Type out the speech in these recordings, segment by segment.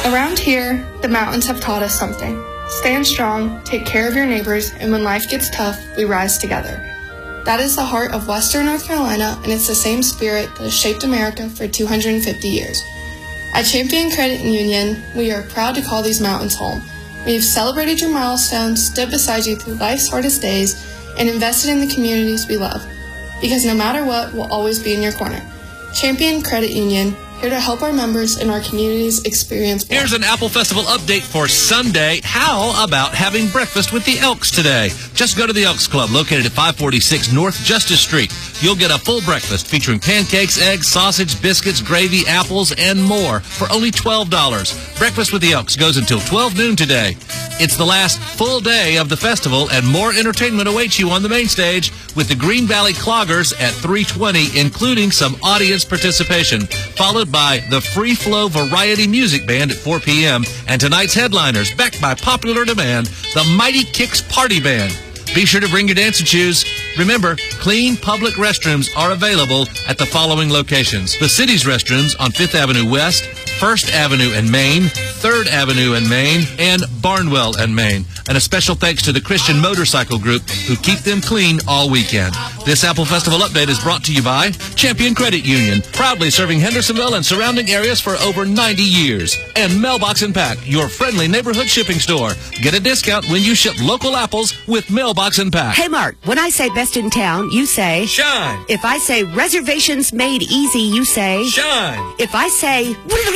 Around here, the mountains have taught us something. Stand strong, take care of your neighbors, and when life gets tough, we rise together. That is the heart of Western North Carolina, and it's the same spirit that has shaped America for 250 years. At Champion Credit Union, we are proud to call these mountains home. We have celebrated your milestones, stood beside you through life's hardest days, and invested in the communities we love. Because no matter what, we'll always be in your corner. Champion Credit Union, here to help our members and our communities experience more. Here's an Apple Festival update for Sunday. How about having breakfast with the Elks today? Just go to the Elks Club, located at 546 North Justice Street. You'll get a full breakfast featuring pancakes, eggs, sausage, biscuits, gravy, apples, and more for only $12. Breakfast with the Elks goes until 12 noon today. It's the last full day of the festival, and more entertainment awaits you on the main stage with the Green Valley Cloggers at 3:20, including some audience participation, followed by the Free Flow Variety Music Band at 4 p.m., and tonight's headliners, backed by popular demand, the Mighty Kicks Party Band. Be sure to bring your dancing shoes. Remember, clean public restrooms are available at the following locations. The city's restrooms on 5th Avenue West, 1st Avenue and Main, 3rd Avenue and Main, and Barnwell and Main. And a special thanks to the Christian Motorcycle Group, who keep them clean all weekend. This Apple Festival update is brought to you by Champion Credit Union, proudly serving Hendersonville and surrounding areas for over 90 years. And Mailbox and Pack, your friendly neighborhood shipping store. Get a discount when you ship local apples with Mailbox and Pack. Hey, Mark, when I say best in town, you say Shine. If I say reservations made easy, you say Shine. If I say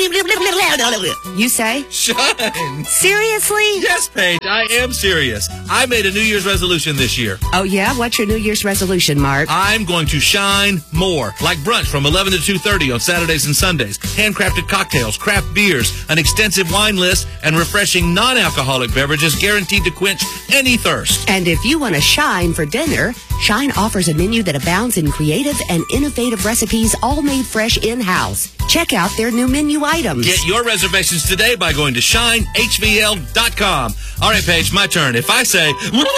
you say Shine. Seriously? Yes, Paige, I am serious. I made a New Year's resolution this year. Oh, yeah? What's your New Year's resolution, Mark? I'm going to shine more. Like brunch from 11 to 2:30 on Saturdays and Sundays. Handcrafted cocktails, craft beers, an extensive wine list, and refreshing non-alcoholic beverages guaranteed to quench any thirst. And if you want to shine for dinner, Shine offers a menu that abounds in creative and innovative recipes, all made fresh in-house. Check out their new menu items. Get your reservations today by going to shinehvl.com. All right, Paige, my turn. If I say,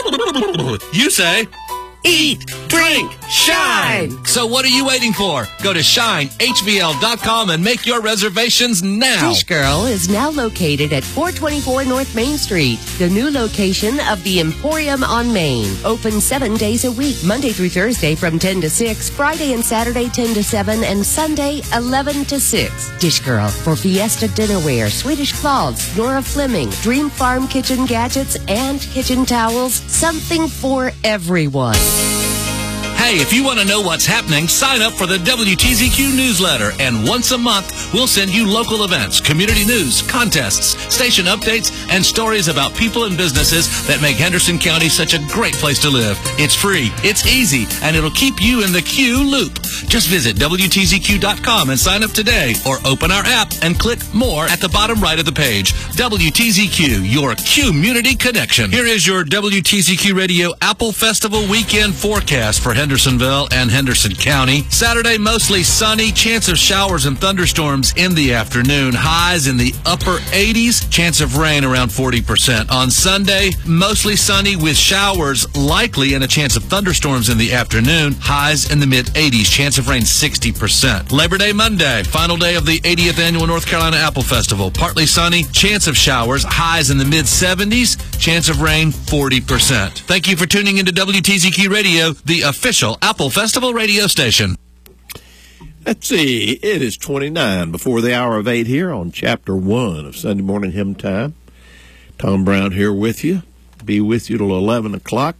you say, Eat, drink, shine. So what are you waiting for? Go to shinehvl.com and make your reservations now. Dish Girl is now located at 424 North Main Street, the new location of the Emporium on Main. Open 7 days a week, Monday through Thursday from 10 to 6, Friday and Saturday 10 to 7, and Sunday 11 to 6. Dish Girl for Fiesta Dinnerware, Swedish Cloths, Nora Fleming, Dream Farm Kitchen Gadgets, and kitchen towels. Something for everyone. Hey, if you want to know what's happening, sign up for the WTZQ newsletter. And once a month, we'll send you local events, community news, contests, station updates, and stories about people and businesses that make Henderson County such a great place to live. It's free, it's easy, and it'll keep you in the Q loop. Just visit WTZQ.com and sign up today, or open our app and click More at the bottom right of the page. WTZQ, your community connection. Here is your WTZQ Radio Apple Festival weekend forecast for Hendersonville and Henderson County. Saturday, mostly sunny, chance of showers and thunderstorms in the afternoon. Highs in the upper 80s, chance of rain around 40%. On Sunday, mostly sunny with showers likely and a chance of thunderstorms in the afternoon. Highs in the mid-80s, chance of rain 60%. Labor Day Monday, final day of the 80th Annual North Carolina Apple Festival. Partly sunny, chance of showers, highs in the mid-70s, chance of rain 40%. Thank you for tuning into WTZQ Radio, the official Apple Festival radio station. Let's see, it is 29 before the hour of 8 here on Chapter 1 of Sunday Morning Hymn Time. Tom Brown here with you. Be with you till 11 o'clock.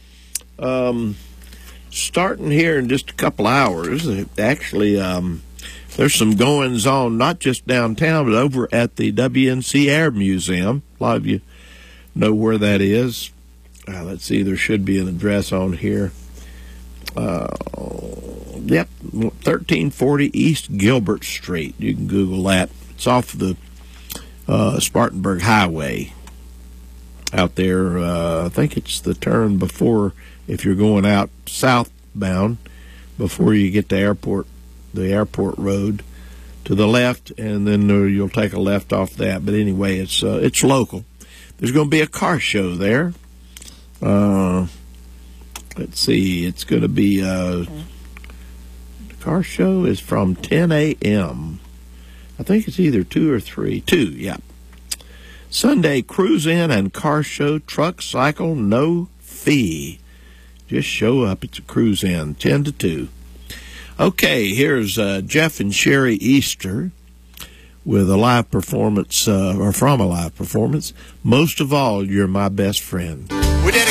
Starting here in just a couple hours, actually, there's some goings on, not just downtown, but over at the WNC Air Museum. A lot of you know where that is. Let's see, there should be an address on here. Yep, 1340 East Gilbert Street. You can Google that. It's off the Spartanburg Highway out there. I think it's the turn before, if you're going out southbound, before you get to the airport road, to the left, and then you'll take a left off that. But anyway, it's local. There's going to be a car show there. Let's see, it's going to be, the car show is from 10 a.m. I think it's either 2 or 3. 2, yeah. Sunday, cruise in and car show, truck, cycle, no fee. Just show up. It's a cruise in, 10 to 2. Okay, here's Jeff and Sherry Easter with a live performance, or from a live performance. Most of all, you're my best friend.